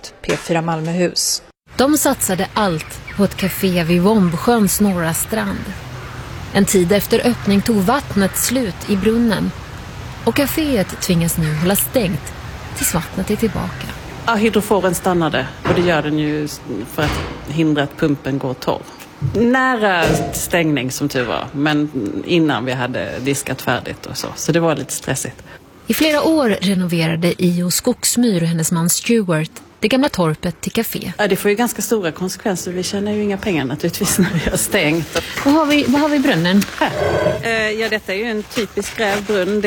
P4 Malmöhus. De satsade allt på ett café vid Vombsjöns norra strand. En tid efter öppning tog vattnet slut i brunnen och kaféet tvingas nu hålla stängt tills vattnet är tillbaka. Ja, hydroforen stannade och det gör den ju för att hindra att pumpen går torr. Nära stängning som tur var, men innan vi hade diskat färdigt och så det var lite stressigt. I flera år renoverade I.O. Skogsmyr och hennes man Stuart det gamla torpet till café. Ja, det får ju ganska stora konsekvenser. Vi tjänar ju inga pengar naturligtvis när vi har stängt. Vad har vi i brunnen? Här. Ja, detta är ju en typisk grävbrunn.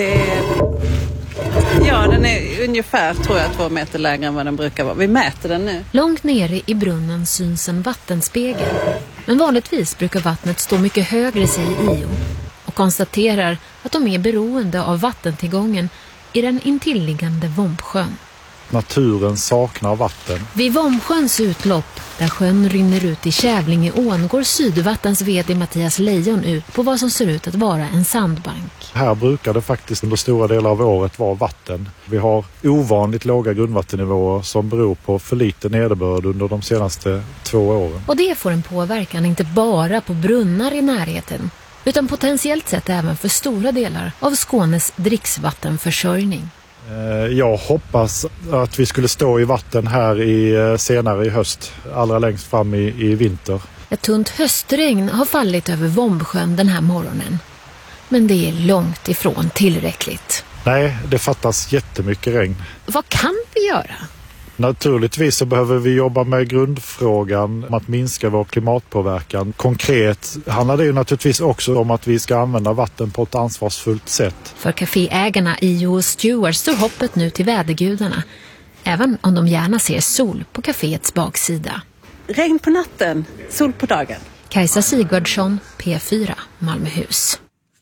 Den är ungefär, tror jag, 2 meter lägre än vad den brukar vara. Vi mäter den nu. Långt nere i brunnen syns en vattenspegel. Men vanligtvis brukar vattnet stå mycket högre, säger I.O. och konstaterar att de är beroende av vattentillgången i den intilliggande Vombsjön. Naturen saknar vatten. Vid Vombsjöns utlopp, där sjön rinner ut i Kävlingeån, går Sydvattens vd Mattias Lejon ut på vad som ser ut att vara en sandbank. Här brukar det faktiskt under stora delar av året vara vatten. Vi har ovanligt låga grundvattennivåer som beror på för lite nederbörd under de senaste 2 åren. Och det får en påverkan inte bara på brunnar i närheten, utan potentiellt sett även för stora delar av Skånes dricksvattenförsörjning. Jag hoppas att vi skulle stå i vatten här senare i höst, allra längst fram i vinter. Ett tunt höstregn har fallit över Vombsjön den här morgonen. Men det är långt ifrån tillräckligt. Nej, det fattas jättemycket regn. Vad kan vi göra? Naturligtvis så behöver vi jobba med grundfrågan om att minska vår klimatpåverkan. Konkret handlar det ju naturligtvis också om att vi ska använda vatten på ett ansvarsfullt sätt. För kaféägarna I.O. och Stuart står hoppet nu till vädergudarna. Även om de gärna ser sol på kaféets baksida. Regn på natten, sol på dagen. Kajsa Sigvardsson, P4 Malmöhus.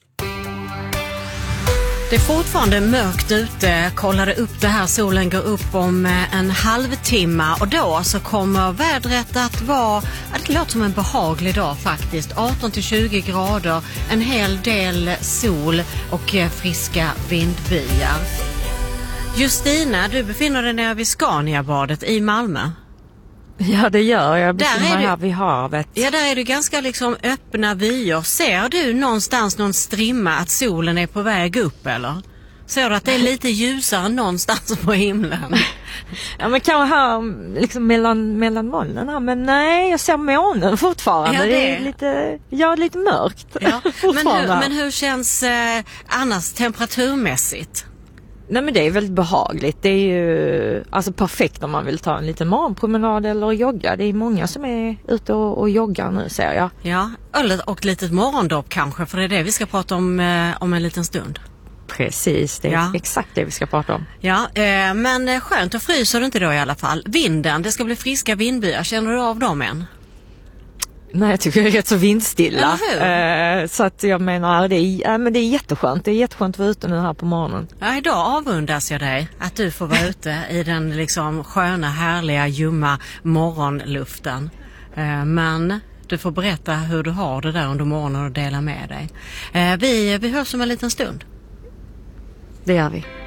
Det är fortfarande mörkt ute. Kollade upp det här. Solen går upp om en halvtimme och då så kommer vädret att vara, det låter som en behaglig dag faktiskt. 18-20 grader, en hel del sol och friska vindbyar. Justina, du befinner dig nere vid Scaniabadet i Malmö. Ja, det gör jag. Befinner mig här vid havet. Ja, där är det ganska liksom öppna vyer. Ser du någonstans någon strimma att solen är på väg upp, eller? Ser du att det är lite ljusare någonstans på himlen? Ja, men kanske här liksom mellan molnen här. Men nej, jag ser månen fortfarande. Ja, det är lite mörkt. Ja. Men hur känns annars temperaturmässigt? Nej, men det är väldigt behagligt. Det är ju alltså perfekt om man vill ta en liten morgonpromenad eller jogga. Det är många som är ute och joggar nu, ser jag. Ja, och litet morgondopp kanske, för det är det vi ska prata om en liten stund. Precis, det är exakt det vi ska prata om. Ja, men skönt, och fryser du inte då i alla fall. Vinden, det ska bli friska vindbyar. Känner du av dem än? Nej, jag tycker det är rätt så vindstilla. Så att jag menar, det är jätteskönt. Det är jätteskönt att vara ute nu här på morgonen. Ja, idag avundas jag dig att du får vara ute i den liksom sköna, härliga, ljumma morgonluften. Men du får berätta hur du har det där under morgonen och dela med dig. Vi hörs om en liten stund. Det gör vi.